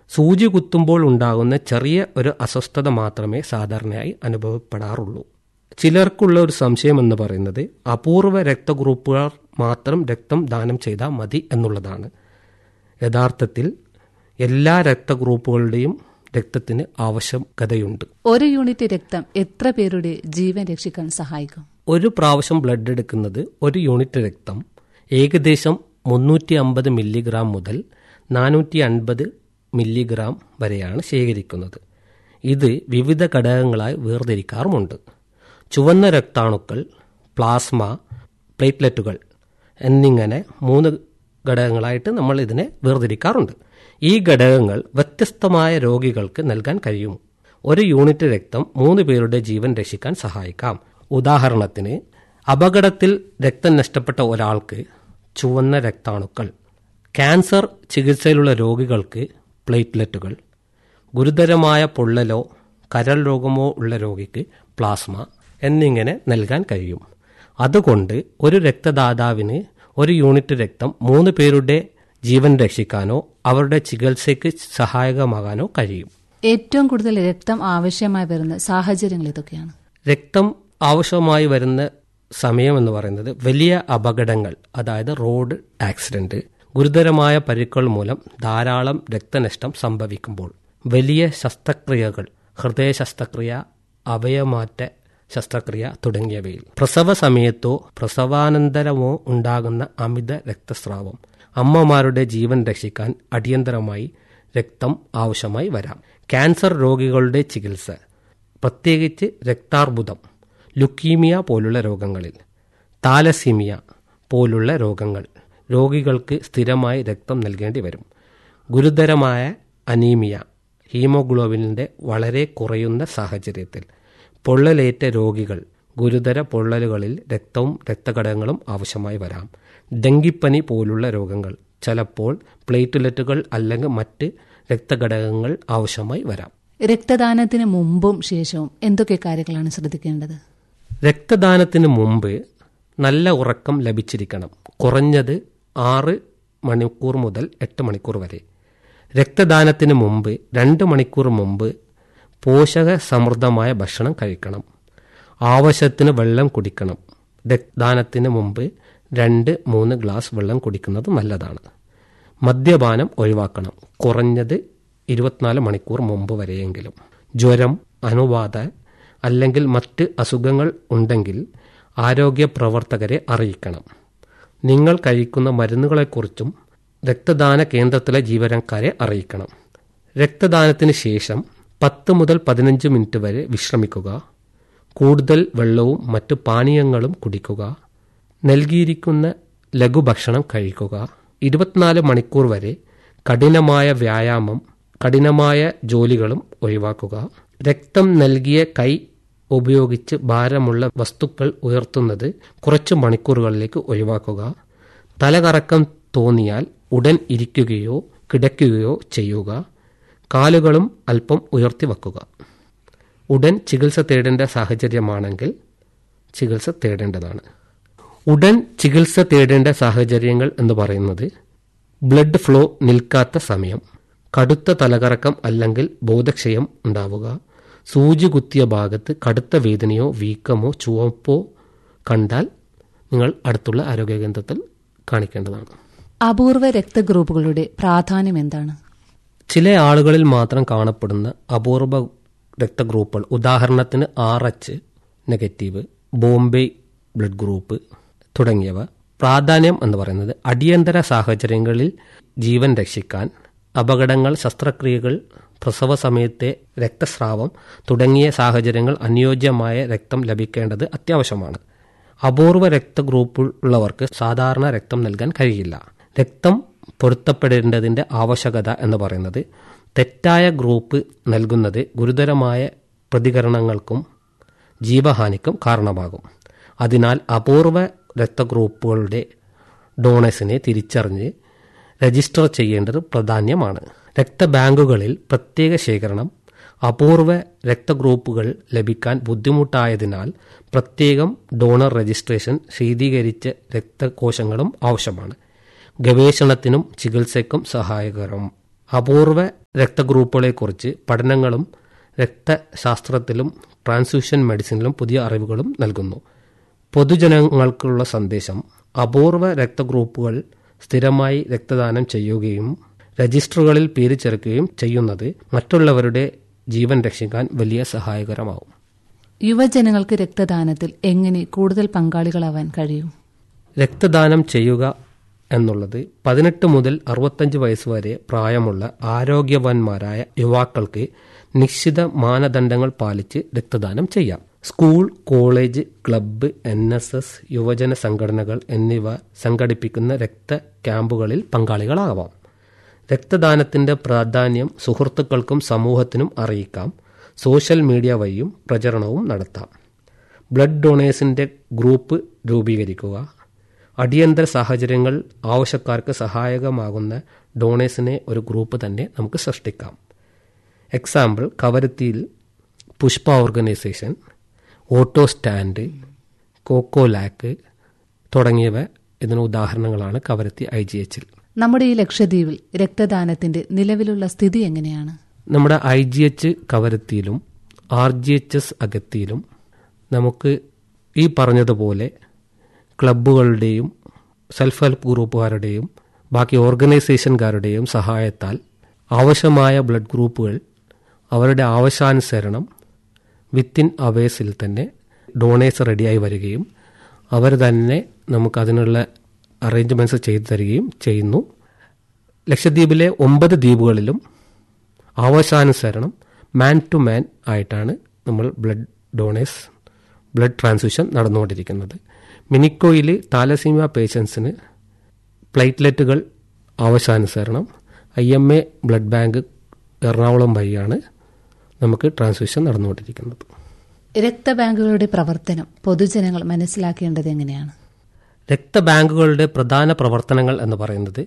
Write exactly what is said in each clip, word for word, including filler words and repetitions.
സൂചി കുത്തുമ്പോൾ ഉണ്ടാകുന്ന ചെറിയ ഒരു അസ്വസ്ഥത മാത്രമേ സാധാരണയായി അനുഭവപ്പെടാറുള്ളൂ. ചിലർക്കുള്ള ഒരു സംശയം എന്ന് പറയുന്നത് അപൂർവ രക്തഗ്രൂപ്പുകാർ മാത്രം രക്തം ദാനം ചെയ്താൽ മതി എന്നുള്ളതാണ്. യഥാർത്ഥത്തിൽ എല്ലാ രക്തഗ്രൂപ്പുകളുടെയും രക്തത്തിന് ആവശ്യകതയുണ്ട്. ഒരു യൂണിറ്റ് രക്തം എത്ര പേരുടെ ജീവൻ രക്ഷിക്കാൻ സഹായിക്കും? ഒരു പ്രാവശ്യം ബ്ലഡ് എടുക്കുന്നത് ഒരു യൂണിറ്റ് രക്തം ഏകദേശം മുന്നൂറ്റി അമ്പത് മില്ലിഗ്രാം മുതൽ നാനൂറ്റി അൻപത് മില്ലിഗ്രാം വരെയാണ് ശേഖരിക്കുന്നത്. ഇത് വിവിധ ഘടകങ്ങളായി വേർതിരിക്കാറുമുണ്ട്. ചുവന്ന രക്താണുക്കൾ, പ്ലാസ്മ, പ്ലേറ്റ്ലെറ്റുകൾ എന്നിങ്ങനെ മൂന്ന് ഘടകങ്ങളായിട്ട് നമ്മൾ ഇതിനെ വേർതിരിക്കാറുണ്ട്. ഈ ഘടകങ്ങൾ വ്യത്യസ്തമായ രോഗികൾക്ക് നൽകാൻ കഴിയും. ഒരു യൂണിറ്റ് രക്തം മൂന്ന് പേരുടെ ജീവൻ രക്ഷിക്കാൻ സഹായിക്കാം. ഉദാഹരണത്തിന്, അപകടത്തിൽ രക്തം നഷ്ടപ്പെട്ട ഒരാൾക്ക് ചുവന്ന രക്താണുക്കൾ, ക്യാൻസർ ചികിത്സയിലുള്ള രോഗികൾക്ക് പ്ലേറ്റ്ലെറ്റുകൾ, ഗുരുതരമായ പൊള്ളലോ കരൾ രോഗമോ ഉള്ള രോഗിക്ക് പ്ലാസ്മ എന്നിങ്ങനെ നൽകാൻ കഴിയും. അതുകൊണ്ട് ഒരു രക്തദാതാവിന് ഒരു യൂണിറ്റ് രക്തം മൂന്ന് പേരുടെ ജീവൻ രക്ഷിക്കാനോ അവരുടെ ചികിത്സയ്ക്ക് സഹായകമാകാനോ കഴിയും. ഏറ്റവും കൂടുതൽ രക്തം ആവശ്യമായി വരുന്ന സാഹചര്യങ്ങൾ ഇതൊക്കെയാണ്. രക്തം ആവശ്യമായി വരുന്ന സമയം എന്ന് പറയുന്നത് വലിയ അപകടങ്ങൾ, അതായത് റോഡ് ആക്സിഡന്റ്, ഗുരുതരമായ പരിക്കുകൾ മൂലം ധാരാളം രക്തനഷ്ടം സംഭവിക്കുമ്പോൾ, വലിയ ശസ്ത്രക്രിയകൾ, ഹൃദയ ശസ്ത്രക്രിയ, അവയവമാറ്റ ശസ്ത്രക്രിയ തുടങ്ങിയവയിൽ, പ്രസവ സമയത്തോ പ്രസവാനന്തരമോ ഉണ്ടാകുന്ന അമിത രക്തസ്രാവം, അമ്മമാരുടെ ജീവൻ രക്ഷിക്കാൻ അടിയന്തരമായി രക്തം ആവശ്യമായി വരാം. ക്യാൻസർ രോഗികളുടെ ചികിത്സ, പ്രത്യേകിച്ച് രക്താർബുദം, ലുക്കീമിയ പോലുള്ള രോഗങ്ങളിൽ, താലസീമിയ പോലുള്ള രോഗങ്ങൾ രോഗികൾക്ക് സ്ഥിരമായി രക്തം നൽകേണ്ടി വരും. ഗുരുതരമായ അനീമിയ, ഹീമോഗ്ലോബിനിൻ്റെ വളരെ കുറയുന്ന സാഹചര്യത്തിൽ, പൊള്ളലേറ്റ രോഗികൾ, ഗുരുതര പൊള്ളലുകളിൽ രക്തവും രക്തഘടകങ്ങളും ആവശ്യമായി വരാം. ഡെങ്കിപ്പനി പോലുള്ള രോഗങ്ങൾ, ചിലപ്പോൾ പ്ലേറ്റ്ലെറ്റുകൾ അല്ലെങ്കിൽ മറ്റ് രക്തഘടകങ്ങൾ ആവശ്യമായി വരാം. രക്തദാനത്തിന് മുമ്പും ശേഷവും എന്തൊക്കെ കാര്യങ്ങളാണ് ശ്രദ്ധിക്കേണ്ടത്? രക്തദാനത്തിന് മുമ്പ് നല്ല ഉറക്കം ലഭിച്ചിരിക്കണം, കുറഞ്ഞത് ആറ് മണിക്കൂർ മുതൽ എട്ട് മണിക്കൂർ വരെ. രക്തദാനത്തിന് മുമ്പ് രണ്ട് മണിക്കൂർ മുമ്പ് പോഷക സമൃദ്ധമായ ഭക്ഷണം കഴിക്കണം. ആവശ്യത്തിന് വെള്ളം കുടിക്കണം. രക്തദാനത്തിന് മുമ്പ് രണ്ട് മൂന്ന് ഗ്ലാസ് വെള്ളം കുടിക്കുന്നത് നല്ലതാണ്. മദ്യപാനം ഒഴിവാക്കണം, കുറഞ്ഞത് ഇരുപത്തിനാല് മണിക്കൂർ മുമ്പ് വരെയെങ്കിലും. ജ്വരം, അണുബാധ അല്ലെങ്കിൽ മറ്റ് അസുഖങ്ങൾ ഉണ്ടെങ്കിൽ ആരോഗ്യ പ്രവർത്തകരെ അറിയിക്കണം. നിങ്ങൾ കഴിക്കുന്ന മരുന്നുകളെക്കുറിച്ചും രക്തദാന കേന്ദ്രത്തിലെ ജീവനക്കാരെ അറിയിക്കണം. രക്തദാനത്തിന് ശേഷം പത്ത് മുതൽ പതിനഞ്ച് മിനിറ്റ് വരെ വിശ്രമിക്കുക. കൂടുതൽ വെള്ളവും മറ്റു പാനീയങ്ങളും കുടിക്കുക. നൽകിയിരിക്കുന്ന ലഘുഭക്ഷണം കഴിക്കുക. ഇരുപത്തിനാല് മണിക്കൂർ വരെ കഠിനമായ വ്യായാമം, കഠിനമായ ജോലികളും ഒഴിവാക്കുക. രക്തം നൽകിയ കൈ ഉപയോഗിച്ച് ഭാരമുള്ള വസ്തുക്കൾ ഉയർത്തുന്നത് കുറച്ച് മണിക്കൂറുകളിലേക്ക് ഒഴിവാക്കുക. തലകറക്കം തോന്നിയാൽ ഉടൻ ഇരിക്കുകയോ കിടക്കുകയോ ചെയ്യുക. കാലുകളും അല്പം ഉയർത്തി വെക്കുക. ഉടൻ ചികിത്സ തേടേണ്ട സാഹചര്യമാണെങ്കിൽ ചികിത്സ തേടേണ്ടതാണ്. ഉടൻ ചികിത്സ തേടേണ്ട സാഹചര്യങ്ങൾ എന്ന് പറയുന്നത് ബ്ലഡ് ഫ്ലോ നിൽക്കാത്ത സമയം, കടുത്ത തലകറക്കം അല്ലെങ്കിൽ ബോധക്ഷയം ഉണ്ടാവുക, സൂചി കുത്തിയ ഭാഗത്ത് കടുത്ത വേദനയോ വീക്കമോ ചുവപ്പോ കണ്ടാൽ നിങ്ങൾ അടുത്തുള്ള ആരോഗ്യ കേന്ദ്രത്തിൽ കാണിക്കേണ്ടതാണ്. അപൂർവ രക്തഗ്രൂപ്പുകളുടെ പ്രാധാന്യം എന്താണ്? ചില ആളുകളിൽ മാത്രം കാണപ്പെടുന്ന അപൂർവ രക്തഗ്രൂപ്പുകൾ, ഉദാഹരണത്തിന് R H negative, Bombay blood group തുടങ്ങിയവ. പ്രാധാന്യം എന്ന് പറയുന്നത് അടിയന്തര സാഹചര്യങ്ങളിൽ ജീവൻ രക്ഷിക്കാൻ, അപകടങ്ങൾ, ശസ്ത്രക്രിയകൾ, പ്രസവ സമയത്തെ രക്തസ്രാവം തുടങ്ങിയ സാഹചര്യങ്ങൾ അനുയോജ്യമായ രക്തം ലഭിക്കേണ്ടത് അത്യാവശ്യമാണ്. അപൂർവ രക്തഗ്രൂപ്പുള്ളവർക്ക് സാധാരണ രക്തം നൽകാൻ കഴിയില്ല. രക്തം പൊരുത്തപ്പെടേണ്ടതിൻ്റെ ആവശ്യകത എന്ന് പറയുന്നത് തെറ്റായ ഗ്രൂപ്പ് നൽകുന്നത് ഗുരുതരമായ പ്രതികരണങ്ങൾക്കും ജീവഹാനിക്കും കാരണമാകും. അതിനാൽ അപൂർവ രക്തഗ്രൂപ്പുകളുടെ ഡോണേഴ്സിനെ തിരിച്ചറിഞ്ഞ് രജിസ്റ്റർ ചെയ്യേണ്ടത് പ്രാധാന്യമാണ്. രക്തബാങ്കുകളിൽ പ്രത്യേക ശേഖരണം, അപൂർവ രക്തഗ്രൂപ്പുകൾ ലഭിക്കാൻ ബുദ്ധിമുട്ടായതിനാൽ പ്രത്യേകം ഡോണർ രജിസ്ട്രേഷൻ, ശീതീകരിച്ച രക്തകോശങ്ങളും ആവശ്യമാണ്. ഗവേഷണത്തിനും ചികിത്സയ്ക്കും സഹായകരം അപൂർവ രക്തഗ്രൂപ്പുകളെക്കുറിച്ച് പഠനങ്ങളും രക്തശാസ്ത്രത്തിലും ട്രാൻസ്ഫ്യൂഷൻ മെഡിസിനിലും പുതിയ അറിവുകളും നൽകുന്നു. പൊതുജനങ്ങൾക്കുള്ള സന്ദേശം: അപൂർവ രക്തഗ്രൂപ്പുകൾ സ്ഥിരമായി രക്തദാനം ചെയ്യുകയും രജിസ്റ്ററുകളിൽ പേര് ചേർക്കുകയും ചെയ്യുന്നത് മറ്റുള്ളവരുടെ ജീവൻ രക്ഷിക്കാൻ വലിയ സഹായകരമാവും. യുവജനങ്ങൾക്ക് രക്തദാനത്തിൽ എങ്ങനെ കൂടുതൽ പങ്കാളികളാവാൻ കഴിയും? രക്തദാനം ചെയ്യുക എന്നുള്ളത് പതിനെട്ട് മുതൽ അറുപത്തഞ്ച് വയസ്സ് വരെ പ്രായമുള്ള ആരോഗ്യവാന്മാരായ യുവാക്കൾക്ക് നിശ്ചിത മാനദണ്ഡങ്ങൾ പാലിച്ച് രക്തദാനം ചെയ്യാം. School, college, club, N S S, യുവജന സംഘടനകൾ എന്നിവ സംഘടിപ്പിക്കുന്ന രക്ത ക്യാമ്പുകളിൽ പങ്കാളികളാവാം. രക്തദാനത്തിന്റെ പ്രാധാന്യം സുഹൃത്തുക്കൾക്കും സമൂഹത്തിനും അറിയിക്കാം. സോഷ്യൽ മീഡിയ വഴിയും പ്രചരണവും നടത്താം. Blood ഡൊണേഴ്സിന്റെ group രൂപീകരിക്കുക. അടിയന്തര സാഹചര്യങ്ങൾ ആവശ്യക്കാർക്ക് സഹായകമാകുന്ന ഡൊണേഴ്സിനെ ഒരു ഗ്രൂപ്പ് തന്നെ നമുക്ക് സൃഷ്ടിക്കാം. എക്സാമ്പിൾ: കവരത്തിയിൽ പുഷ്പ ഓർഗനൈസേഷൻ, ഓട്ടോ സ്റ്റാൻഡ്, കോക്കോലാക്ക് തുടങ്ങിയവ ഇതിന് ഉദാഹരണങ്ങളാണ് കവരത്തി ഐ ജി എച്ചിൽ. നമ്മുടെ ഈ ലക്ഷദ്വീപിൽ രക്തദാനത്തിന്റെ നിലവിലുള്ള സ്ഥിതി എങ്ങനെയാണ്? നമ്മുടെ I G H കവരത്തിയിലും R G H S അഗത്തിയിലും നമുക്ക് ഈ പറഞ്ഞതുപോലെ ക്ലബ്ബുകളുടെയും സെൽഫ് ഹെൽപ്പ് ഗ്രൂപ്പുകാരുടെയും ബാക്കി ഓർഗനൈസേഷൻകാരുടെയും സഹായത്താൽ ആവശ്യമായ ബ്ലഡ് ഗ്രൂപ്പുകൾ അവരുടെ ആവശ്യാനുസരണം വിത്തിൻ അവേഴ്സിൽ തന്നെ ഡൊണേഴ്സ് റെഡിയായി വരികയും അവർ തന്നെ നമുക്കതിനുള്ള അറേഞ്ച്മെൻറ്റ്സ് ചെയ്തു തരികയും ചെയ്യുന്നു. ലക്ഷദ്വീപിലെ ഒമ്പത് ദ്വീപുകളിലും ആവശ്യാനുസരണം മാൻ ടു മാൻ ആയിട്ടാണ് നമ്മൾ ബ്ലഡ് ഡൊണേഴ്സ് ബ്ലഡ് ട്രാൻസ്ഫ്യൂഷൻ നടന്നുകൊണ്ടിരിക്കുന്നത്. മിനിക്കോയിൽ താലസീമിയ പേഷ്യൻസിന് പ്ലേറ്റ്ലെറ്റുകൾ ആവശ്യാനുസരണം I M A blood bank Ernakulam വഴിയാണ് നമുക്ക് ട്രാൻസ്ഫ്യൂഷൻ നടന്നുകൊണ്ടിരിക്കുന്നത്. രക്തബാങ്കുകളുടെ പ്രവർത്തനം പൊതുജനങ്ങൾ മനസ്സിലാക്കേണ്ടത് എങ്ങനെയാണ്? രക്തബാങ്കുകളുടെ പ്രധാന പ്രവർത്തനങ്ങൾ എന്ന് പറയുന്നത്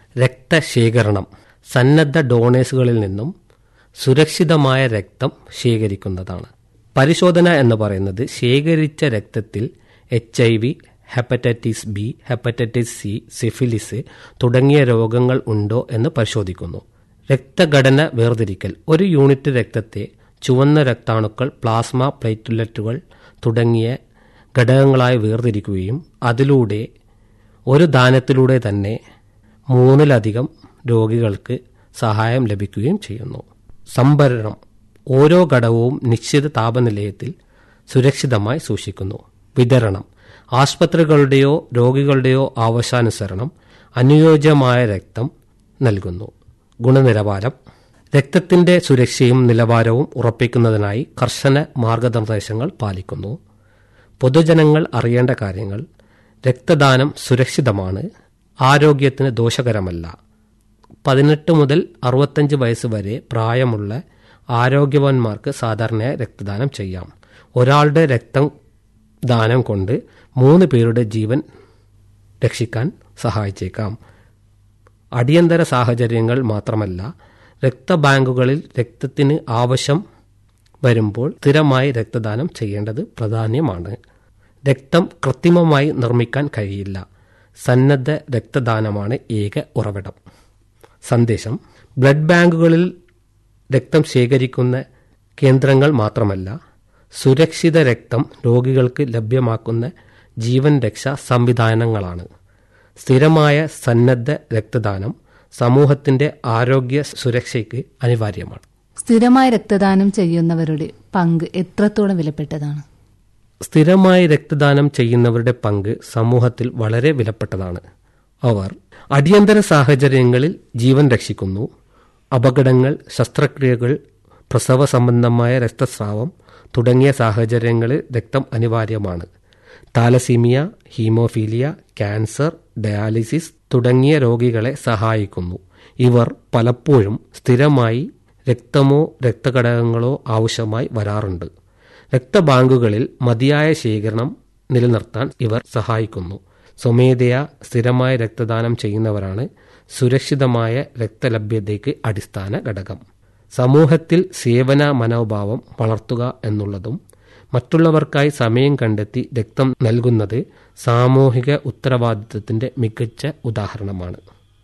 രക്തശേഖരണം, സന്നദ്ധ ഡോണേഴ്സുകളിൽ നിന്നും സുരക്ഷിതമായ രക്തം ശേഖരിക്കുന്നതാണ്. പരിശോധന എന്ന് പറയുന്നത് ശേഖരിച്ച രക്തത്തിൽ H I V, hepatitis B, hepatitis C, syphilis തുടങ്ങിയ രോഗങ്ങൾ ഉണ്ടോ എന്ന് പരിശോധിക്കുന്നു. രക്തഘടന വേർതിരിക്കൽ: ഒരു യൂണിറ്റ് രക്തത്തെ ചുവന്ന രക്താണുക്കൾ, പ്ലാസ്മ, പ്ലേറ്റ്ലെറ്റുകൾ തുടങ്ങിയ ഘടകങ്ങളായി വേർതിരിക്കുകയും അതിലൂടെ ഒരു ദാനത്തിലൂടെ തന്നെ മൂന്നിലധികം രോഗികൾക്ക് സഹായം ലഭിക്കുകയും ചെയ്യുന്നു. സംഭരണം: ഓരോ ഘടകവും നിശ്ചിത താപനിലയത്തിൽ സുരക്ഷിതമായി സൂക്ഷിക്കുന്നു. വിതരണം: ആശുപത്രികളുടെയോ രോഗികളുടെയോ ആവശ്യാനുസരണം അനുയോജ്യമായ രക്തം നൽകുന്നു. ഗുണനിലവാരം: രക്തത്തിന്റെ സുരക്ഷയും നിലവാരവും ഉറപ്പിക്കുന്നതിനായി കർശന മാർഗനിർദ്ദേശങ്ങൾ പാലിക്കുന്നു. പൊതുജനങ്ങൾ അറിയേണ്ട കാര്യങ്ങൾ: രക്തദാനം സുരക്ഷിതമാണ്, ആരോഗ്യത്തിന് ദോഷകരമല്ല. പതിനെട്ട് മുതൽ അറുപത്തഞ്ച് വയസ്സ് വരെ പ്രായമുള്ള ആരോഗ്യവാന്മാർക്ക് സാധാരണയായി രക്തദാനം ചെയ്യാം. ഒരാളുടെ രക്തം ദാനം കൊണ്ട് മൂന്ന് പേരുടെ ജീവൻ രക്ഷിക്കാൻ സഹായിച്ചേക്കാം. അടിയന്തര സാഹചര്യങ്ങൾ മാത്രമല്ല, രക്തബാങ്കുകളിൽ രക്തത്തിന് ആവശ്യം വരുമ്പോൾ സ്ഥിരമായി രക്തദാനം ചെയ്യേണ്ടത് പ്രാധാന്യമാണ്. രക്തം കൃത്രിമമായി നിർമ്മിക്കാൻ കഴിയില്ല. സന്നദ്ധ രക്തദാനമാണ് ഏക ഉറവിടം. സന്ദേശം: ബ്ലഡ് ബാങ്കുകളിൽ രക്തം ശേഖരിക്കുന്ന കേന്ദ്രങ്ങൾ മാത്രമല്ല, സുരക്ഷിത രക്തം രോഗികൾക്ക് ലഭ്യമാക്കുന്ന ജീവൻ രക്ഷാ സംവിധാനങ്ങളാണ്. സ്ഥിരമായ സന്നദ്ധ രക്തദാനം സമൂഹത്തിന്റെ ആരോഗ്യ സുരക്ഷയ്ക്ക് അനിവാര്യമാണ്. സ്ഥിരമായി രക്തദാനം ചെയ്യുന്നവരുടെ പങ്ക് എത്രത്തോളം വിലപ്പെട്ടതാണ്? സ്ഥിരമായി രക്തദാനം ചെയ്യുന്നവരുടെ പങ്ക് സമൂഹത്തിൽ വളരെ വിലപ്പെട്ടതാണ്. അവർ അടിയന്തര സാഹചര്യങ്ങളിൽ ജീവൻ രക്ഷിക്കുന്നു. അപകടങ്ങൾ, ശസ്ത്രക്രിയകൾ, പ്രസവ സംബന്ധമായ രക്തസ്രാവം തുടങ്ങിയ സാഹചര്യങ്ങളിൽ രക്തം അനിവാര്യമാണ്. താലസീമിയ, ഹീമോഫീലിയ, ക്യാൻസർ, ഡയാലിസിസ് തുടങ്ങിയ രോഗികളെ സഹായിക്കുന്നു. ഇവർ പലപ്പോഴും സ്ഥിരമായി രക്തമോ രക്തഘടകങ്ങളോ ആവശ്യമായി വരാറുണ്ട്. രക്തബാങ്കുകളിൽ മതിയായ ശേഖരണം നിലനിർത്താൻ ഇവർ സഹായിക്കുന്നു. സ്വമേധയാ സ്ഥിരമായി രക്തദാനം ചെയ്യുന്നവരാണ് സുരക്ഷിതമായ രക്തലഭ്യതയ്ക്ക് അടിസ്ഥാന ഘടകം. സമൂഹത്തിൽ സേവന മനോഭാവം വളർത്തുക എന്നുള്ളതും മറ്റുള്ളവർക്കായി സമയം കണ്ടെത്തി രക്തം നൽകുന്നത് സാമൂഹിക ഉത്തരവാദിത്വത്തിന്റെ മികച്ച ഉദാഹരണമാണ്.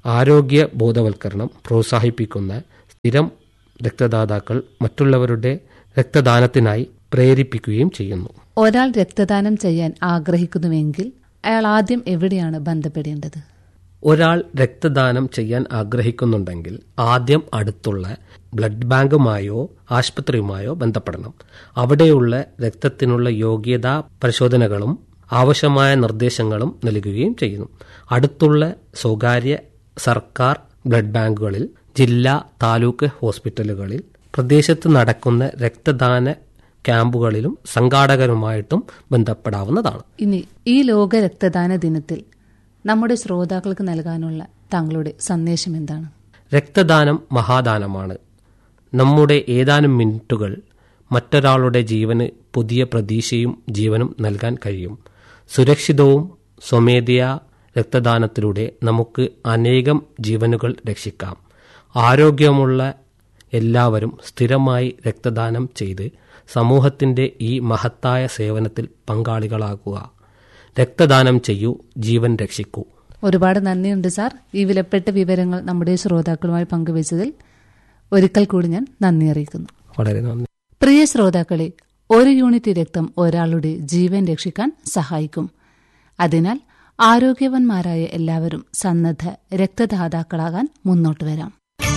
ആരോഗ്യ ബോധവൽക്കരണം പ്രോത്സാഹിപ്പിക്കുന്ന സ്ഥിരം രക്തദാതാക്കൾ മറ്റുള്ളവരുടെ രക്തദാനത്തിനായി പ്രേരിപ്പിക്കുകയും ചെയ്യുന്നു. ഒരാൾ രക്തദാനം ചെയ്യാൻ ആഗ്രഹിക്കുന്നുവെങ്കിൽ അയാൾ ആദ്യം എവിടെയാണ് ബന്ധപ്പെടേണ്ടത്? ഒരാൾ രക്തദാനം ചെയ്യാൻ ആഗ്രഹിക്കുന്നുണ്ടെങ്കിൽ ആദ്യം അടുത്തുള്ള ബ്ലഡ് ബാങ്കുമായോ ആശുപത്രിയുമായോ ബന്ധപ്പെടണം. അവിടെയുള്ള രക്തത്തിനുള്ള യോഗ്യതാ പരിശോധനകളും ആവശ്യമായ നിർദ്ദേശങ്ങളും നൽകുകയും ചെയ്യുന്നു. അടുത്തുള്ള സ്വകാര്യ സർക്കാർ ബ്ലഡ് ബാങ്കുകളിൽ, ജില്ലാ താലൂക്ക് ഹോസ്പിറ്റലുകളിൽ, പ്രദേശത്ത് നടക്കുന്ന രക്തദാന ക്യാമ്പുകളിലും സംഘാടകരുമായിട്ടും ബന്ധപ്പെടാവുന്നതാണ്. ഇനി ഈ ലോക രക്തദാന ദിനത്തിൽ നമ്മുടെ ശ്രോതാക്കൾക്ക് നൽകാനുള്ള താങ്കളുടെ സന്ദേശം എന്താണ്? രക്തദാനം മഹാദാനമാണ്. നമ്മുടെ ഏതാനും മിനിറ്റുകൾ മറ്റൊരാളുടെ ജീവന് പുതിയ പ്രതീക്ഷയും ജീവനും നൽകാൻ കഴിയും. സുരക്ഷിതവും സ്വമേധയാ രക്തദാനത്തിലൂടെ നമുക്ക് അനേകം ജീവനുകൾ രക്ഷിക്കാം. ആരോഗ്യമുള്ള എല്ലാവരും സ്ഥിരമായി രക്തദാനം ചെയ്ത് സമൂഹത്തിന്റെ ഈ മഹത്തായ സേവനത്തിൽ പങ്കാളികളാകുക. രക്തദാനം ചെയ്യൂ, ജീവൻ രക്ഷിക്കൂ. ഒരുപാട് നന്ദിയുണ്ട് സാർ, ഈ വിലപ്പെട്ട വിവരങ്ങൾ നമ്മുടെ ശ്രോതാക്കളുമായി പങ്കുവച്ചതിൽ ഒരിക്കൽ കൂടി ഞാൻ നന്ദി അറിയിക്കുന്നു. വളരെ നന്ദി. പ്രിയ ശ്രോതാക്കളെ, ഒരു യൂണിറ്റ് രക്തം ഒരാളുടെ ജീവൻ രക്ഷിക്കാൻ സഹായിക്കും. അതിനാൽ ആരോഗ്യവാന്മാരായ എല്ലാവരും സന്നദ്ധ രക്തദാതാക്കളാകാൻ മുന്നോട്ട് വരാം.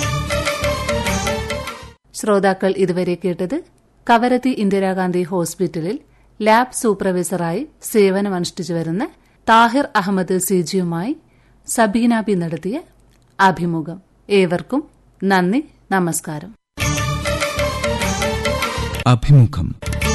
ശ്രോതാക്കൾ ഇതുവരെ കേട്ടത് കവരത്തി ഇന്ദിരാഗാന്ധി ഹോസ്പിറ്റലിൽ ലാബ് സൂപ്പർവൈസറായി സേവനമനുഷ്ഠിച്ചു വരുന്ന താഹിർ അഹമ്മദ് സിജിയുമായി സബീന ബി നടത്തിയ അഭിമുഖം. ഏവർക്കും നന്ദി, നമസ്കാരം. അഭിമുഖം.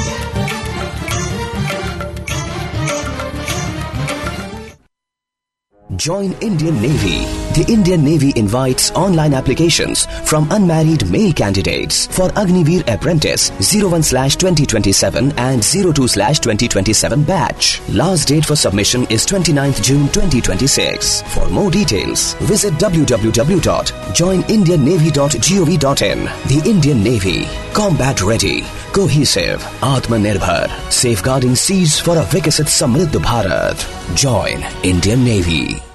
Join Indian Navy. The Indian Navy invites online applications from unmarried male candidates for Agniveer Apprentice oh one slash twenty twenty-seven and oh two slash twenty twenty-seven batch. Last date for submission is twenty-ninth June twenty twenty-six. For more details, visit w w w dot join indian navy dot gov dot in. The Indian Navy. Combat ready, cohesive, Atmanirbhar, safeguarding seas for a Vikasit Samriddh Bharat. Join Indian Navy.